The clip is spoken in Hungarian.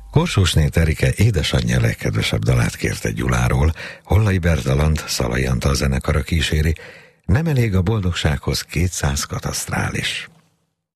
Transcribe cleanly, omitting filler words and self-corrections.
Korsósné Terike édesanyja legkedvesebb dalát kérte Gyuláról, Hollai Bertalant, Szalai Antal zenekara kíséri, nem elég a boldogsághoz 200 katasztrális.